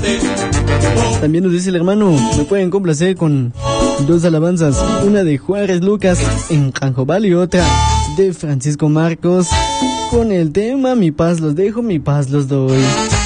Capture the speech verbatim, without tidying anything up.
También nos dice el hermano, me pueden complacer con dos alabanzas, una de Juárez Lucas en Canjobal y otra de Francisco Marcos con el tema Mi paz los dejo, mi paz los doy.